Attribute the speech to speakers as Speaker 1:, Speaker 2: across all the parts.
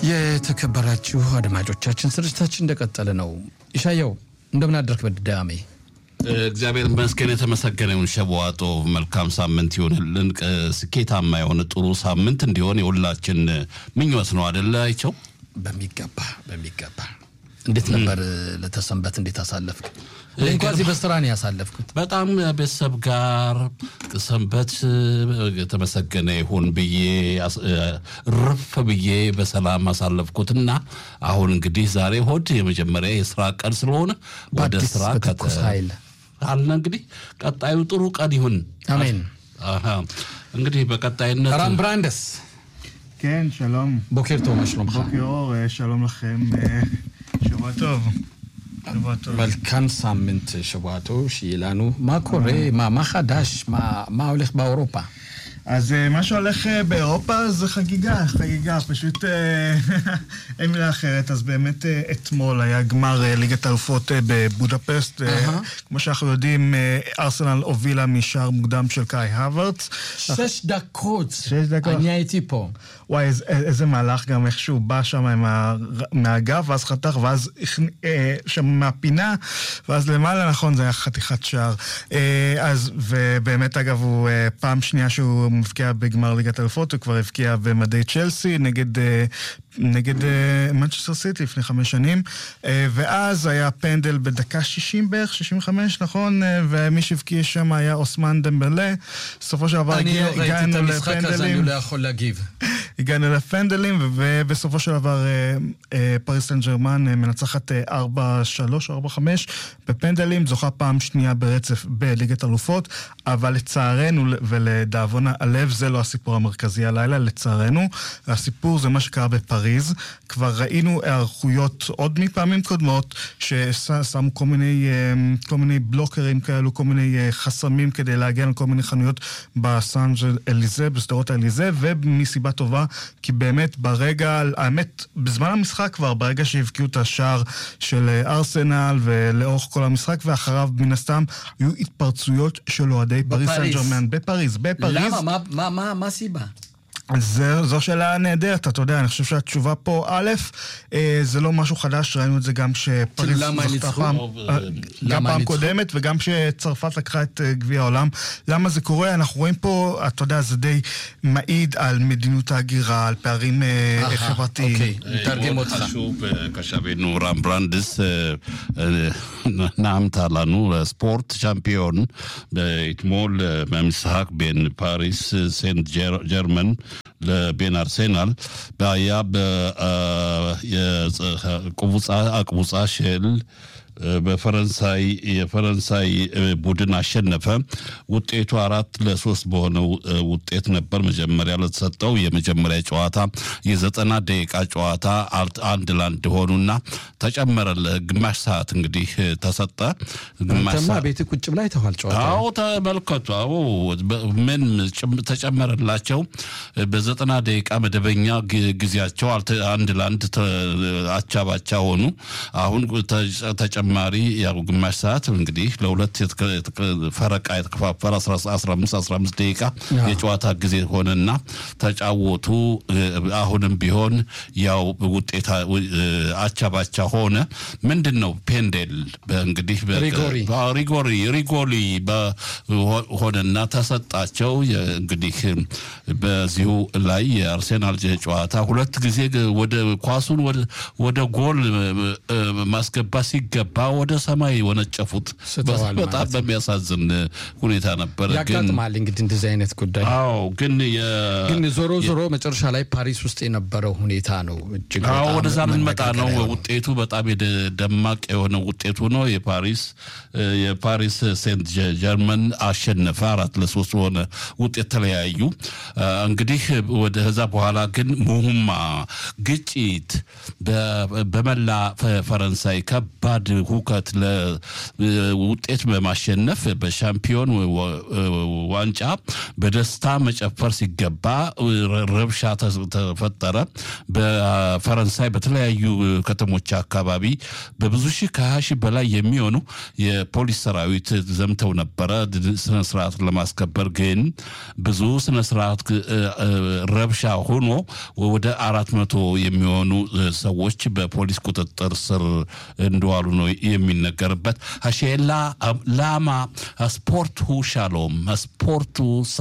Speaker 1: የተከበራችሁ አድማጮቻችን ስርጭታችን እንደቀጠለ ነው። ኢሻያው እንደምን አደርክ በድጋሜ?
Speaker 2: እግዚአብሔር ይመስገን የተመሰገነ ይሁን። ሸዋጦ መልካም ሳምንት ይሁንልን። ስኬታማ የሆነ ጥሩ ሳምንት እንዲሆን የሁላችን ምኞት ነው አይደል? አይቸው በሚገባ እንዴት ነበር ለተሰንበት እንዴት አሳለፍክ? እንኳን በስራን ያሳለፍኩት በጣም ቤተሰብ ጋር ሰንበት የተመሰገነ ይሁን ብዬ ረፍ ብዬ በሰላም አሳለፍኩትና አሁን እንግዲህ ዛሬ ሆድ የመጀመሪያ የሥራ ቀን ስለሆነ ወደ ስራ ከተሳይለ አለ እንግዲህ ቀጣዩ ጥሩ ቀን ይሁን። አሜን። እንግዲህ በቀጣይነት
Speaker 1: ራምብራንደስ
Speaker 3: כן, שלום.
Speaker 1: בוקר טוב, מה שלומך?
Speaker 3: בוקר אור, שלום לכם. שבוע טוב. שבוע טוב.
Speaker 1: መልካም ሳምንት שבוע טוב, שיהיה לנו. מה קורה? מה חדש? מה הולך באירופה?
Speaker 3: אז מה שהולך באירופה זה חגיגה, פשוט אין מילה אחרת. אז באמת אתמול היה גמר ליגת האלופות בבודפסט. כמו שאנחנו יודעים, ארסנל הובילה משער מוקדם של קאי הוורץ.
Speaker 1: 6 דקות. אני הייתי פה.
Speaker 3: וואי, איזה מהלך גם איך שהוא בא שם מהאגף, ואז חתך, ואז שם מהפינה, ואז למעלה, נכון, זה היה חתיכת שער. אז, ובאמת אגב, הוא פעם שנייה שהוא מבקיע בגמר ליגת האלופות, הוא כבר הבקיע במדי צ'לסי נגד מנצ'סטר סיטי לפני 5 שנים, ואז היה פנדל בדקה 60 בערך, 65, נכון? ומי שהבקיע שם היה אוסמן דמבלה. בסופו של דבר הגענו לפנדלים.
Speaker 1: אני לא יכול להגיב.
Speaker 3: הגענו לפנדלים, ובסופו של דבר פריס סן ז'רמן מנצחת 4-3, 4-5 בפנדלים, זוכה פעם שנייה ברצף בליגת אלופות, אבל לצערנו ולדאבון הלב זה לא הסיפור המרכזי הלילה, לצערנו. הסיפור זה מה שקרה בפריז. כבר ראינו הערכויות עוד מפעמים קודמות, ששמו כל מיני בלוקרים כאלו, כל מיני חסמים כדי להגן על כל מיני חנויות בסן אליזה, בסדרות האליזה, ומסיבה טובה, כי באמת ברגע, האמת, בזמן המשחק כבר, ברגע שהבקיעו את השער של ארסנל ולאורך כל המשחק, ואחריו מן הסתם היו התפרצויות של אוהדי פריס סן ז'רמן בפריז.
Speaker 1: למה? מה הסיבה?
Speaker 3: זו שאלה נהדרת, אתה יודע, אני חושב שהתשובה פה, א', זה לא משהו חדש, ראינו את זה גם שפריז זכתה פעם קודמת, וגם שצרפת לקחה את גביע העולם. למה זה קורה? אנחנו רואים פה, אתה יודע, זה די מעיד על מדיניות ההגירה, על פערים חברתיים.
Speaker 1: אוקיי, תרגם אותך.
Speaker 2: חשוב, קשבנו רמברנדס, נעמת לנו לספורט צ'מפיון, אתמול במשחק בין פריס סנט ג'רמן, לבין ארסנל, והיה הקבוצה של የፈረንሳይ ቡድን አሸነፈ። ውጤቱ 4-3 በሆነው ውጤት ነበር መጀመሪያ ለተሰጠው የመጀመሪያ ጨዋታ የ90 ደቂቃ ጨዋታ 1-1 ሆኑና ተጨመረ ግማሽ ሰዓት እንግዲህ ተሰጠ። ግማሽ ሰዓት
Speaker 1: ቤት ቁጭ ብላ አይተዋል ጨዋታ።
Speaker 2: አዎ ተመልከቱ። አዎ ምን ተጨመረላቸው በ90 ደቂቃ መደበኛ ጊዜያቸው 1-1 አቻባቻ ሆኑ። አሁን ተጨማሪ ያው ግማሽ ሰዓት እንግዲህ ለሁለት ፈረቃ የተከፋፈለ 15 ደቂቃ የጨዋታ ጊዜ ሆነና ተጫወቱ። አሁንም ቢሆን ያው ውጤታ አቻባቻ ሆነ። ምንድነው ፔንደል እንግዲህ ሪጎሪ ሆነና ተሰጣቸው። እንግዲህ በዚሁ ላይ የአርሴናል ጨዋታ ሁለት ጊዜ ወደ ኳሱን ወደ ጎል ማስገባት ሲገባ ወደ ሰማይ ወነጨፉት። በጣም በሚያሳዝን ሁኔታ ነበር።
Speaker 1: ያጋጥማል እንግዲህ እንደዚህ አይነት ጉዳይ።
Speaker 2: አዎ ግን
Speaker 1: ዞሮ መጨረሻ ላይ ፓሪስ ውስጥ የነበረው ሁኔታ ነው እጅግ
Speaker 2: በጣም ወደዛ ልንመጣ ነው። ውጤቱ በጣም ደማቅ የሆነ ውጤቱ ነው። የፓሪስ ሴንት ጀርመን አሸነፈ 4-3 ሆነ ውጤት ተለያዩ። እንግዲህ ወደ ከዛ በኋላ ግን ሙሁማ ግጭት በመላ ፈረንሳይ ከባድ ሁከት ለውጤት በማሸነፍ በሻምፒዮን ዋንጫ በደስታ መጨፈር ሲገባ ረብሻ ተፈጠረ። በፈረንሳይ በተለያዩ ከተሞች አካባቢ በብዙ ሺህ ከ20 ሺህ በላይ የሚሆኑ የፖሊስ ሰራዊት ዘምተው ነበረ ስነ ስርዓት ለማስከበር። ግን ብዙ ስነ ስርዓት ረብሻ ሆኖ ወደ 400 የሚሆኑ ሰዎች በፖሊስ ቁጥጥር ስር እንደዋሉ ነው የሚነገርበት። ሀሼላ ላማ ስፖርቱ ሻሎም ስፖርቱ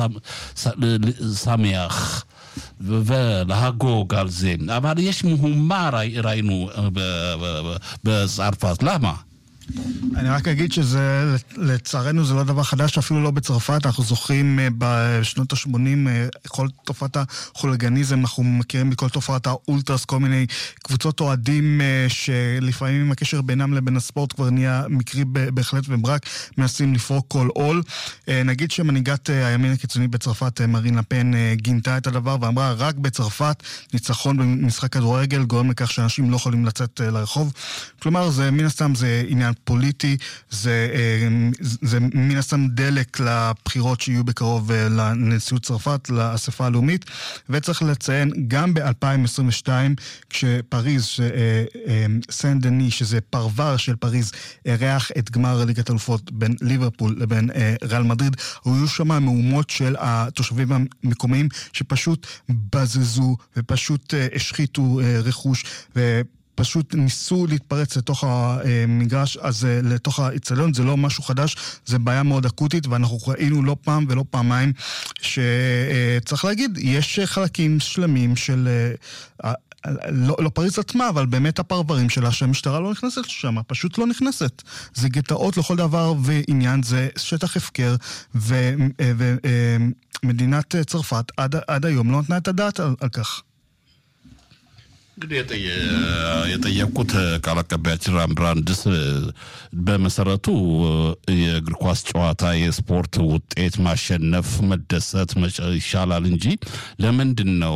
Speaker 2: ሳሚያህ ולהגו גלזה אבל יש מהומה ראינו בצרפת למה
Speaker 3: אני רק אגיד שזה, לצערנו זה לא דבר חדש, אפילו לא בצרפת. אנחנו זוכרים בשנות ה-80 כל תופעת החולגניזם, אנחנו מכירים בכל תופעת האולטרס, כל מיני קבוצות אוהדים שלפעמים הקשר בינם לבין הספורט כבר נהיה מקרי בהחלט וברק, מנסים לפרוק כל עול. נגיד שמנהיגת הימין הקיצוני בצרפת, מרין לפן, גינתה את הדבר ואמרה, רק בצרפת ניצחון במשחק כדורגל גורם לכך שאנשים לא יכולים לצאת לרחוב. כלומר, זה מן הסתם זה עניין פוליטי, זה מן הסתם דלק לבחירות שיהיו בקרוב לנשיאות צרפת, לאספה הלאומית, וצריך לציין גם ב-2022, כשפריז, סן דני, שזה פרבר של פריז, אירח את גמר ליגת האלופות בין ליברפול לבין ריאל מדריד, היו שם מהומות של התושבים המקומיים שפשוט בזזו ופשוט השחיתו רכוש פשוט ניסו להתפרץ לתוך המגרש, אז לתוך האצטדיון, זה לא משהו חדש, זה בעיה מאוד אקוטית, ואנחנו ראינו לא פעם ולא פעמיים, שצריך להגיד, יש חלקים שלמים של, לא פריז עצמה, אבל באמת הפרברים שלה, שהמשטרה לא נכנסת שם, פשוט לא נכנסת. זה גטאות לכל דבר ועניין, זה שטח הפקר, ומדינת צרפת עד היום לא נתנה את הדעת על כך.
Speaker 2: እንግዲህ የጠየቁት ቃል አቀባያችን ራምብራንድስ በመሰረቱ የእግር ኳስ ጨዋታ የስፖርት ውጤት ማሸነፍ መደሰት ይሻላል እንጂ ለምንድነው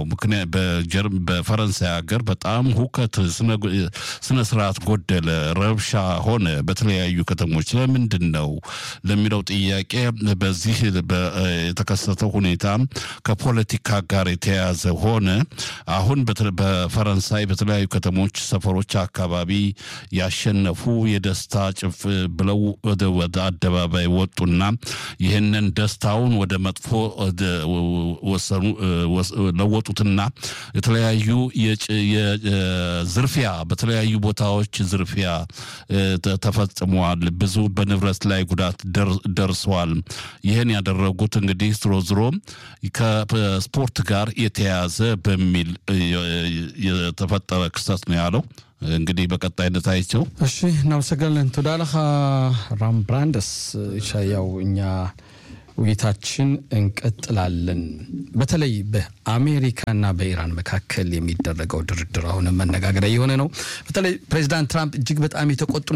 Speaker 2: በፈረንሳይ ሀገር በጣም ሁከት ስነ ስርዓት ጎደለ ረብሻ ሆነ በተለያዩ ከተሞች ለምንድነው ለሚለው ጥያቄ በዚህ የተከሰተው ሁኔታ ከፖለቲካ ጋር የተያያዘ ሆነ አሁን በፈረንሳይ በተለያዩ ከተሞች ሰፈሮች አካባቢ ያሸነፉ የደስታ ጭፍ ብለው ወደ አደባባይ ወጡና ይሄንን ደስታውን ወደ መጥፎ ወሰኑ ለወጡትና የተለያዩ የዝርፊያ በተለያዩ ቦታዎች ዝርፊያ ተፈጽሟል ብዙ በንብረት ላይ ጉዳት ደርሷል ይሄን ያደረጉት እንግዲህ ዝሮ ከስፖርት ጋር የተያያዘ በሚል ተፈጠረ ክስተት ነው ያለው እንግዲህ በቀጣይነት አይቸው
Speaker 1: እሺ ነው ሰገለን ተዳለኻ ራምብራንድስ ሻያው እኛ ውይይታችን እንቀጥላለን በተለይ በአሜሪካና በኢራን መካከል የሚደረገው ድርድር አሁን መነጋገሪያ የሆነ ነው በተለይ ፕሬዝዳንት ትራምፕ እጅግ በጣም የተቆጡና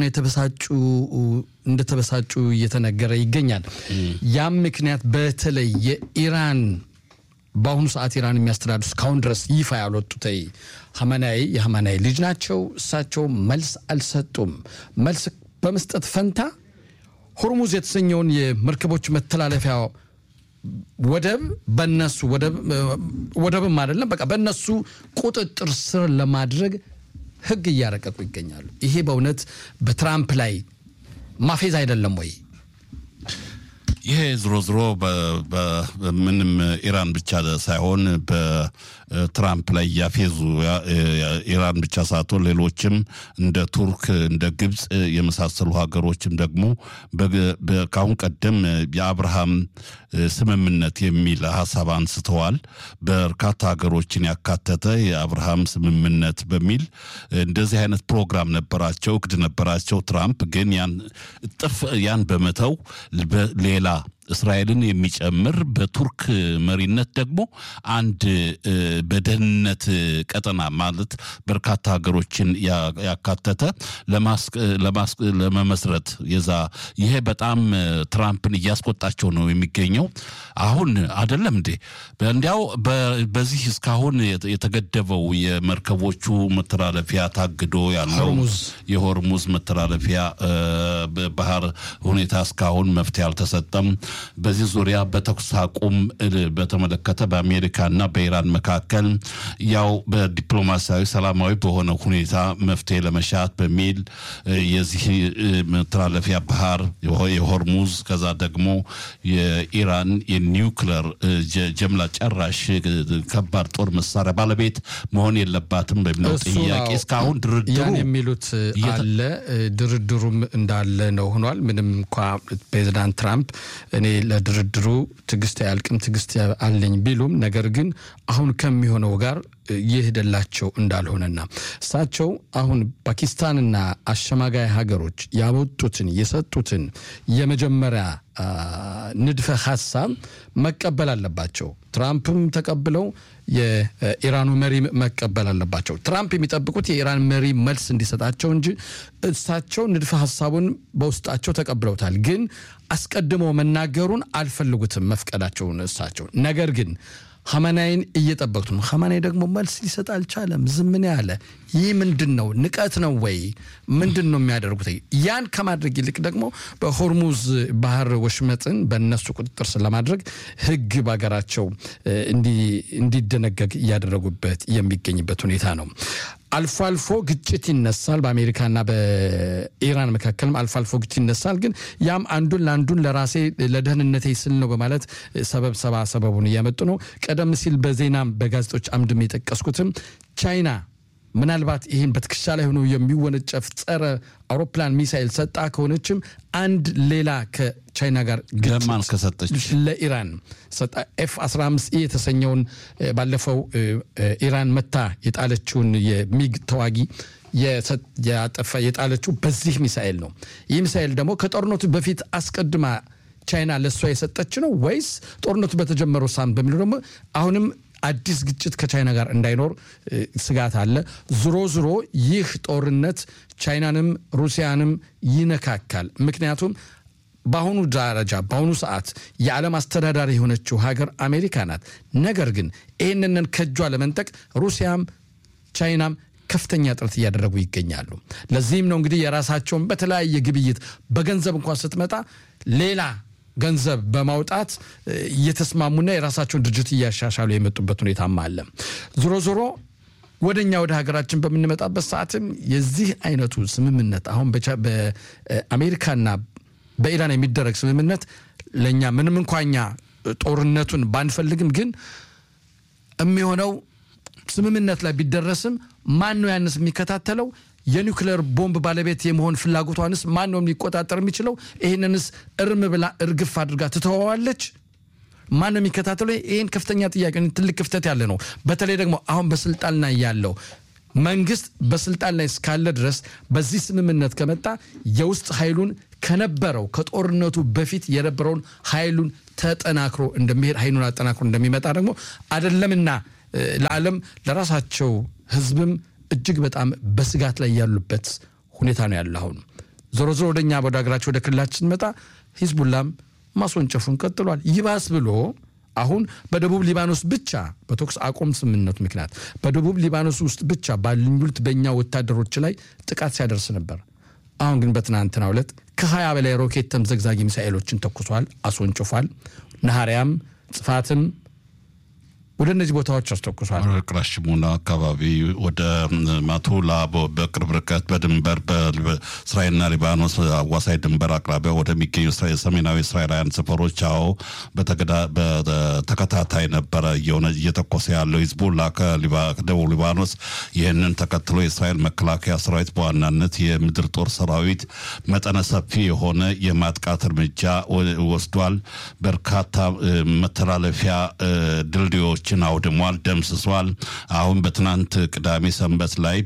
Speaker 1: እንደተበሳጩ እየተነገረ ይገኛል ያም ምክንያት በተለይ የኢራን በአሁኑ ሰዓት ኢራን የሚያስተዳድሩ እስካሁን ድረስ ይፋ ያልወጡት የሐማናይ ልጅ ናቸው እሳቸው መልስ አልሰጡም መልስ በመስጠት ፈንታ ሆርሙዝ የተሰኘውን የመርከቦች መተላለፊያ ወደብ በእነሱ ወደብም አይደለም በቃ በእነሱ ቁጥጥር ስር ለማድረግ ህግ እያረቀቁ ይገኛሉ ይሄ በእውነት በትራምፕ ላይ ማፌዝ አይደለም ወይ
Speaker 2: ይሄ ዝሮ በምንም ኢራን ብቻ ሳይሆን በትራምፕ ላይ ያፌዙ ኢራን ብቻ ሳይሆን ሌሎችም እንደ ቱርክ እንደ ግብጽ የመሳሰሉ ሀገሮችም ደግሞ በካሁን ቀደም የአብርሃም ስምምነት የሚል ሐሳብ አንስተዋል በርካታ ሀገሮችን ያካተተ የአብርሃም ስምምነት በሚል እንደዚህ አይነት ፕሮግራም ነበራቸው እቅድ ነበራቸው ትራምፕ ግን ያን በመተው ሌላ እስራኤልን የሚጨምር በቱርክ መሪነት ደግሞ አንድ በደህንነት ቀጠና ማለት በርካታ ሀገሮችን ያካተተ ለመመስረት ይሄ በጣም ትራምፕን እያስቆጣቸው ነው የሚገኘው አሁን አይደለም እንዴ እንዲያው በዚህ እስካሁን የተገደበው የመርከቦቹ መተላለፊያ ታግዶ ያለው የሆርሙዝ መተላለፊያ ባህር ሁኔታ እስካሁን መፍትሄ አልተሰጠም በዚህ ዙሪያ በተኩስ አቁም በተመለከተ በአሜሪካና በኢራን መካከል ያው በዲፕሎማሲያዊ ሰላማዊ በሆነ ሁኔታ መፍትሄ ለመሻት በሚል የዚህ መተላለፊያ ባህር የሆርሙዝ ከዛ ደግሞ የኢራን የኒውክሌር ጀምላ ጨራሽ ከባድ ጦር መሳሪያ ባለቤት መሆን የለባትም በሚለው ጥያቄ እስካሁን ድርድሩ
Speaker 1: ያን የሚሉት አለ ድርድሩም እንዳለ ነው ሆኗል ምንም እንኳን ፕሬዝዳንት ትራምፕ እኔ ለድርድሩ ትግስት ያልቅም ትግስት አለኝ ቢሉም ነገር ግን አሁን ከሚሆነው ጋር ይሄደላቸው እንዳልሆነና እሳቸው አሁን ፓኪስታንና አሸማጋይ ሀገሮች ያወጡትን የሰጡትን የመጀመሪያ ንድፈ ሐሳብ መቀበል አለባቸው ትራምፕም ተቀብለው የኢራኑ መሪ መቀበል አለባቸው ትራምፕ የሚጠብቁት የኢራን መሪ መልስ እንዲሰጣቸው እንጂ እሳቸው ንድፈ ሐሳቡን በውስጣቸው ተቀብለውታል ግን አስቀድመው መናገሩን አልፈልጉትም መፍቀዳቸውን እሳቸው ነገር ግን ሐማናይን እየጠበቁት ነው ሐማናይ ደግሞ መልስ ሊሰጥ አልቻለም ዝም ነው ያለ ይህ ምንድነው ንቀት ነው ወይ ምንድነው የሚያደርጉት ያን ከማድረግ ይልቅ ደግሞ በሆርሙዝ ባህር ወሽመጥን በእነሱ ቁጥጥር ስለማድረግ ህግ ባገራቸው እንዲደነገግ ያደረጉበት የሚገኝበት ሁኔታ ነው አልፎ አልፎ ግጭት ይነሳል በአሜሪካና በኢራን መካከልም አልፎ አልፎ ግጭት ይነሳል ግን ያም አንዱን ለራሴ ለደህንነቴ ስል ነው በማለት ሰበቡን ያመጡ ነው ቀደም ሲል በዜናም በጋዜጦች አምድም የጠቀስኩትም ቻይና ምናልባት ይሄን በትክሻ ላይ ሆኖ የሚወነጨፍ ጸረ አውሮፕላን ሚሳኤል ሰጣ ከሆነችም አንድ ሌላ ከቻይና ጋር
Speaker 2: ገማን ከሰጠች
Speaker 1: ለኢራን ሰጣ F-15E የተሰኘውን ባለፈው ኢራን መታ የጣለችውን የሚግ ተዋጊ የጣለችው በዚህ ሚሳኤል ነው ይህ ሚሳኤል ደግሞ ከጦርነቱ በፊት አስቀድማ ቻይና ለሷ የሰጠች ነው ወይስ ጦርነቱ በተጀመረው ሳምንት በሚለው ደግሞ አሁንም አዲስ ግጭት ከቻይና ጋር እንዳይኖር ስጋት አለ ዙሮ ይህ ጦርነት ቻይናንም ሩሲያንም ይነካካል ምክንያቱም በአሁኑ ደረጃ በአሁኑ ሰዓት የዓለም አስተዳዳሪ የሆነችው ሀገር አሜሪካ ናት ነገር ግን ይሄንን ከጇ ለመንጠቅ ሩሲያም ቻይናም ከፍተኛ ጥረት ያደረጉ ይገኛሉ ለዚህም ነው እንግዲህ የራሳቸውን በተለያየ ግብይት በገንዘብ እንኳን ስትመጣ ሌላ ገንዘብ በማውጣት እየተስማሙና የራሳቸውን ድርጅት ያሻሻሉ የመጡበት ሁኔታም አለ ዙሮ ወደኛ ወደ ሀገራችን በመንመጣበት ሰዓትም የዚህ አይነቱ ስምምነት አሁን በአሜሪካና በኢራን የሚደረግ ስምምነት ለኛ ምንም እንኳንኛ ጦርነቱን ባንፈልግም ግን የሚሆነው ስምምነት ላይ ቢደረስም ማን ነው ያንስ የሚከታተለው የኒውክሌር ቦምብ ባለቤት የመሆን ፍላጎቷንስ ማን ነው ሊቆጣጠር የሚችለው ይሄንንስ እርም ብላ እርግፍ አድርጋ ትተዋዋለች ማን ነው የሚከታተለው ይሄን ከፍተኛ ጥያቄ ነው ትልቅ ክፍተት ያለ ነው በተለይ ደግሞ አሁን በስልጣን ላይ ያለው መንግስት በስልጣን ላይ እስካለ ድረስ በዚህ ስምምነት ከመጣ የውስጥ ኃይሉን ከነበረው ከጦርነቱ በፊት የነበረውን ኃይሉን ተጠናክሮ እንደሚሄድ ኃይሉን አጠናክሮ እንደሚመጣ ደግሞ አይደለምና ለዓለም ለራሳቸው ህዝብም እጅግ በጣም በስጋት ላይ ያሉበት ሁኔታ ነው ያለው ዞሮ ወደኛ ወደ ሀገራችን ወደ ክልላችን መጣ ሂዝቡላም ማስወንጨፉን ቀጥሏል ይባስ ብሎ አሁን በደቡብ ሊባኖስ ብቻ በተኩስ አቁም ስምምነቱ ምክንያት በደቡብ ሊባኖስ ውስጥ ብቻ ባልኙልት በእኛ ወታደሮች ላይ ጥቃት ሲያደርስ ነበር አሁን ግን በትናንትናው ዕለት ከ20 በላይ ሮኬት ተምዘግዛጊ ሚሳኤሎችን ተኩሷል አስወንጭፏል ነሐሪያም ጽፋትም ወደ እነዚህ ቦታዎች አስተኩሷል
Speaker 2: ቅራሽሙና አካባቢ ወደ ማቱላ በቅርብ ርቀት በድንበር በእስራኤልና ሊባኖስ አዋሳኝ ድንበር አቅራቢያ ወደሚገኙ ሰሜናዊ እስራኤላውያን ሰፈሮች በተከታታይ ነበረ እየተኮሰ ያለው ሂዝቡላ ከደቡብ ሊባኖስ ይህንን ተከትሎ የእስራኤል መከላከያ ሰራዊት በዋናነት የምድር ጦር ሰራዊት መጠነ ሰፊ የሆነ የማጥቃት እርምጃ ወስዷል በርካታ መተላለፊያ ድልድዮች ታንኮችን አውድሟል፣ ደምስሷል። አሁን በትናንት ቅዳሜ ሰንበት ላይ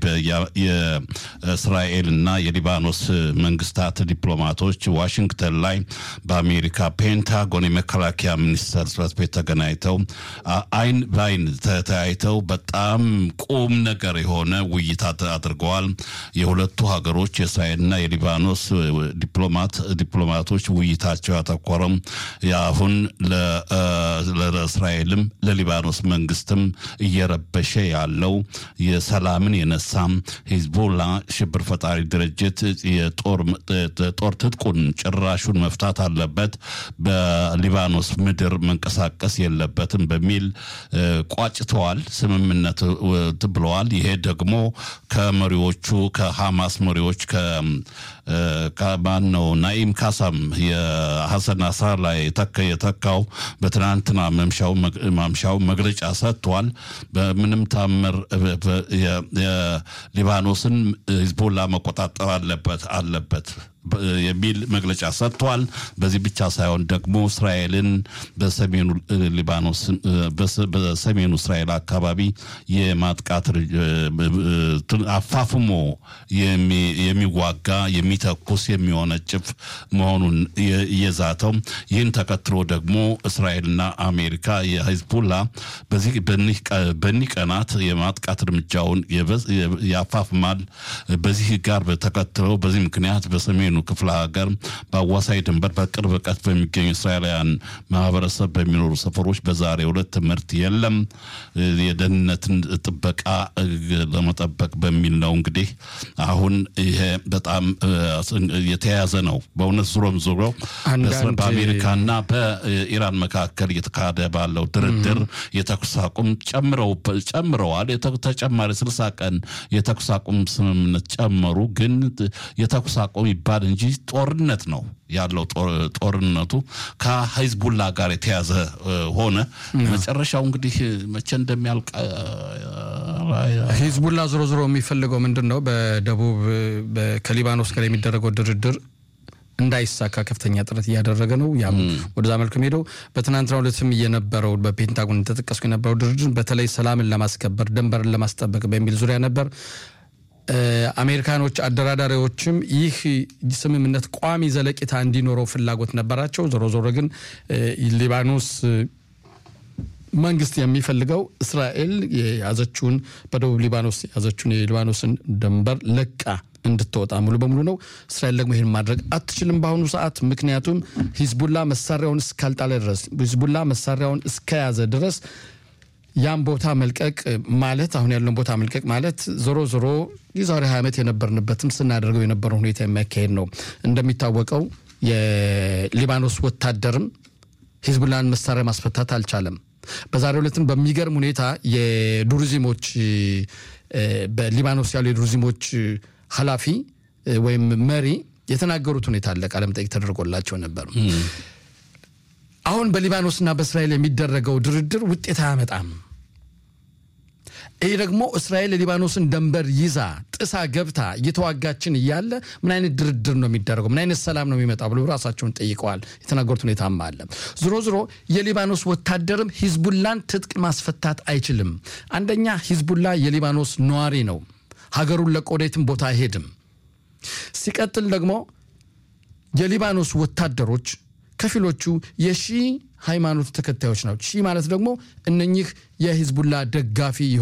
Speaker 2: የእስራኤልና የሊባኖስ መንግስታት ዲፕሎማቶች ዋሽንግተን ላይ በአሜሪካ ፔንታጎን የመከላከያ ሚኒስቴር ጽሕፈት ቤት ተገናኝተው አይን በአይን ተያይተው በጣም ቁም ነገር የሆነ ውይይት አድርገዋል። የሁለቱ ሀገሮች የእስራኤልና የሊባኖስ ዲፕሎማቶች ውይይታቸው ያተኮረው አሁን ለእስራኤልም ለሊባኖስ መንግስትም እየረበሸ ያለው የሰላምን የነሳም ሂዝቦላ ሽብር ፈጣሪ ድርጅት የጦር ትጥቁን ጭራሹን መፍታት አለበት፣ በሊባኖስ ምድር መንቀሳቀስ የለበትም በሚል ቋጭተዋል፣ ስምምነት ብለዋል። ይሄ ደግሞ ከመሪዎቹ ከሐማስ መሪዎች ከማነው ናኢም ካሳም የሐሰን ናስራላ ላይ የተካው በትናንትና ማምሻው መግለጫ ሰጥቷል። በምንም ታምር የሊባኖስን ሂዝቦላ መቆጣጠር አለበት የሚል መግለጫ ሰጥቷል። በዚህ ብቻ ሳይሆን ደግሞ እስራኤልን በሰሜኑ ሊባኖስ በሰሜኑ እስራኤል አካባቢ የማጥቃት አፋፍሞ የሚዋጋ የሚተኩስ የሚወነጭፍ መሆኑን የዛተው ይህን ተከትሎ ደግሞ እስራኤልና አሜሪካ የሂዝቦላ በዚህ ቀናት የማጥቃት እርምጃውን ያፋፍማል። በዚህ ጋር ተከትሎ በዚህ ምክንያት በሰሜኑ ክፍለ ሀገር በአዋሳኝ ድንበር በቅርብ ርቀት በሚገኙ እስራኤላውያን ማህበረሰብ በሚኖሩ ሰፈሮች በዛሬው ዕለት ትምህርት የለም። የደህንነትን ጥበቃ ለመጠበቅ በሚል ነው። እንግዲህ አሁን ይሄ በጣም የተያያዘ ነው። በእውነት ዙሮ በአሜሪካና በኢራን መካከል እየተካሄደ ባለው ድርድር የተኩስ አቁም ጨምረዋል። ተጨማሪ 60 ቀን የተኩስ አቁም ስምምነት ጨመሩ። ግን የተኩስ አቁም ይባል እንጂ ጦርነት ነው ያለው። ጦርነቱ ከሂዝቡላ ጋር የተያዘ ሆነ። መጨረሻው እንግዲህ መቼ እንደሚያልቅ
Speaker 1: ሂዝቡላ ዞሮ የሚፈልገው ምንድነው? በደቡብ ከሊባኖስ ጋር የሚደረገው ድርድር እንዳይሳካ ከፍተኛ ጥረት እያደረገ ነው። ያም ወደዛ መልኩ ሄደው በትናንትናው ዕለትም የነበረው በፔንታጎን ተጠቀስኩ የነበረው ድርድር በተለይ ሰላምን ለማስከበር ድንበርን ለማስጠበቅ በሚል ዙሪያ ነበር። አሜሪካኖች አደራዳሪዎችም ይህ ስምምነት ቋሚ ዘለቂታ እንዲኖረው ፍላጎት ነበራቸው። ዞሮ ግን ሊባኖስ መንግስት የሚፈልገው እስራኤል የያዘችውን በደቡብ ሊባኖስ ያዘችውን የሊባኖስን ድንበር ለቃ እንድትወጣ ሙሉ በሙሉ ነው። እስራኤል ደግሞ ይሄን ማድረግ አትችልም በአሁኑ ሰዓት። ምክንያቱም ሂዝቡላ መሳሪያውን እስካልጣለ ድረስ ሂዝቡላ መሳሪያውን እስከያዘ ድረስ ያን ቦታ መልቀቅ ማለት አሁን ያለውን ቦታ መልቀቅ ማለት ዞሮ የዛሬ 20 ዓመት የነበርንበትም ስናደርገው የነበረው ሁኔታ የሚያካሄድ ነው። እንደሚታወቀው የሊባኖስ ወታደርም ሂዝቡላን መሳሪያ ማስፈታት አልቻለም። በዛሬው ዕለትም በሚገርም ሁኔታ የዱርዚሞች በሊባኖስ ያሉ የዱርዚሞች ኃላፊ ወይም መሪ የተናገሩት ሁኔታ አለ። ቃለ መጠይቅ ተደርጎላቸው ነበር። አሁን በሊባኖስና በእስራኤል የሚደረገው ድርድር ውጤት አያመጣም። ይሄ ደግሞ እስራኤል ሊባኖስን ድንበር ይዛ ጥሳ ገብታ እየተዋጋችን እያለ ምን አይነት ድርድር ነው የሚደረገው? ምን አይነት ሰላም ነው የሚመጣው ብለው ራሳቸውን ጠይቀዋል። የተናገሩት ሁኔታም አለ። ዞሮ የሊባኖስ ወታደርም ሂዝቡላን ትጥቅ ማስፈታት አይችልም። አንደኛ ሂዝቡላ የሊባኖስ ነዋሪ ነው። ሀገሩን ለቆ ወዴትም ቦታ አይሄድም። ሲቀጥል ደግሞ የሊባኖስ ወታደሮች ከፊሎቹ የሺ ሃይማኖት ተከታዮች ናቸው። ሺ ማለት ደግሞ እነኚህ የሂዝቡላ ደጋፊ